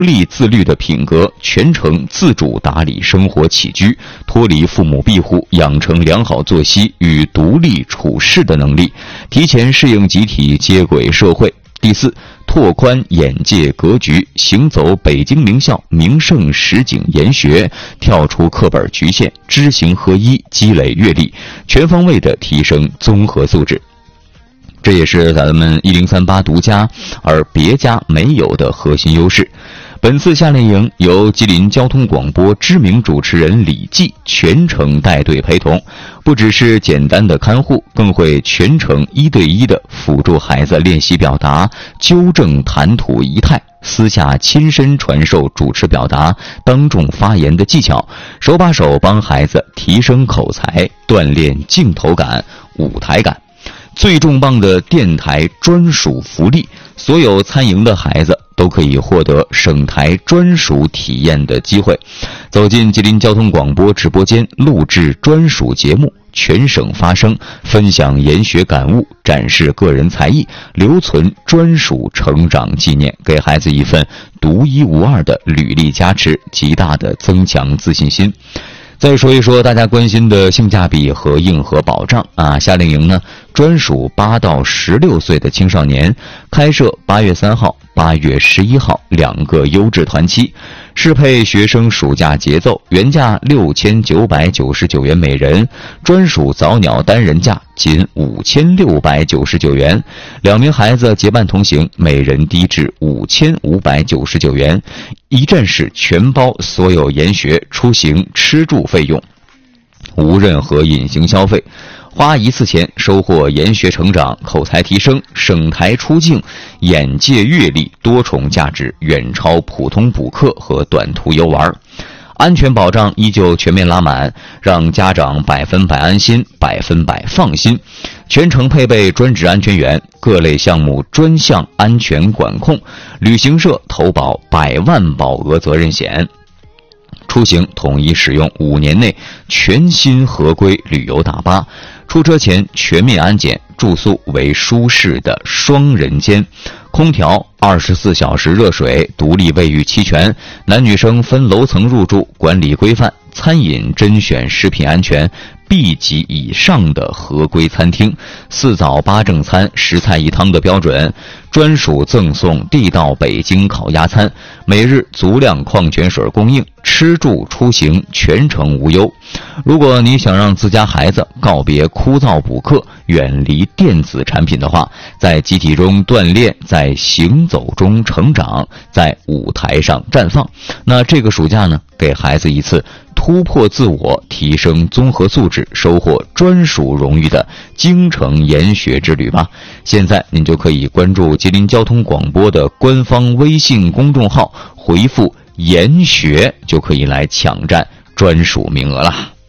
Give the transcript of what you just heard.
立自律的品格，全程自主打理生活起居，脱离父母庇护，养成良好作息与独立处事的能力，提前适应集体接轨社会。第四，拓宽眼界格局，行走北京名校名胜实景研学，跳出课本局限，知行合一，积累阅历，全方位的提升综合素质。这也是咱们1038独家而别家没有的核心优势。本次夏令营由吉林交通广播知名主持人李记全程带队陪同，不只是简单的看护，更会全程1对1的辅助孩子练习表达，纠正谈吐仪态，私下亲身传授主持表达、当众发言的技巧，手把手帮孩子提升口才，锻炼镜头感、舞台感。最重磅的电台专属福利，所有参营的孩子都可以获得省台专属体验的机会，走进吉林交通广播直播间，录制专属节目，全省发声，分享研学感悟，展示个人才艺，留存专属成长纪念，给孩子一份独一无二的履历加持，极大的增强自信心。再说一说大家关心的性价比和硬核保障啊，夏令营呢专属8到16岁的青少年，开设8月3号、8月11号2个优质团期，适配学生暑假节奏，原价6999元每人，专属早鸟单人价仅5699元，2名孩子结伴同行，每人低至5599元，一站式全包所有研学、出行、吃住费用，无任何隐形消费，花一次钱收获研学成长、口才提升、省台出境、眼界阅历多重价值，远超普通补课和短途游玩。安全保障依旧全面拉满，让家长100%安心、100%放心。全程配备专职安全员，各类项目专项安全管控，旅行社投保100万保额责任险。出行统一使用5年内全新合规旅游大巴，出车前全面安检，住宿为舒适的双人间，空调、24小时热水、独立卫浴齐全，男女生分楼层入住，管理规范，餐饮甄选食品安全，B 级以上的合规餐厅，4早8正餐10菜1汤的标准，专属赠送地道北京烤鸭餐，每日足量矿泉水供应，吃住出行全程无忧。如果你想让自家孩子告别枯燥补课，远离电子产品的话，在集体中锻炼，在行走中成长，在舞台上绽放，那这个暑假呢，给孩子一次突破自我、提升综合素质、收获专属荣誉的京城研学之旅吧。现在您就可以关注吉林交通广播的官方微信公众号，回复研学就可以来抢占专属名额了。